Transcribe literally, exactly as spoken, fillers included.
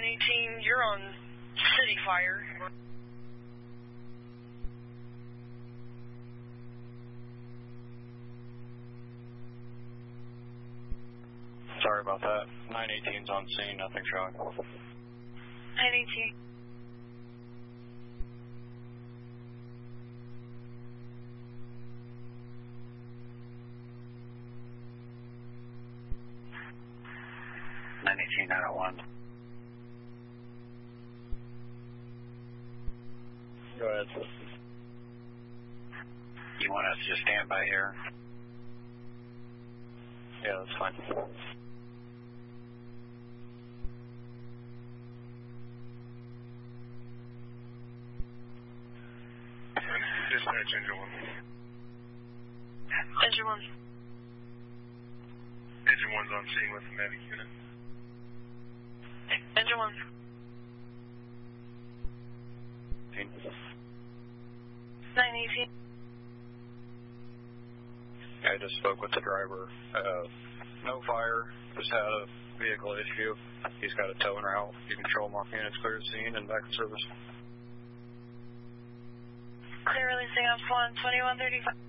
eighteen, you're on city fire. Sorry about that. nine eighteen's on scene, nothing showing. nine eighteen. nine eighteen, nine oh one. Go ahead. You want us to just stand by here? Yeah, that's fine. Dispatch, engine one. Engine one. Engine one's on scene with the medic unit. Engine one. nine eighteen. I just spoke with the driver. Uh, no fire, just had a vehicle issue. He's got a towing route. You can show him off units, clear the scene, and back in service. Clear releasing on one twenty-one thirty-five.